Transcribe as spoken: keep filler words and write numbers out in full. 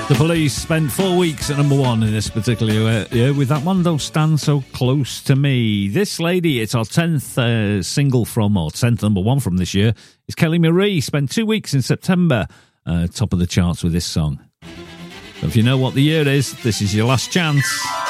The Police spent four weeks at number one in this particular year with that one, Don't Stand So Close to Me. This lady, it's our tenth uh, single from, or tenth number one from this year, is Kelly Marie. Spent two weeks in September, uh, top of the charts with this song. So if you know what the year is, this is your last chance.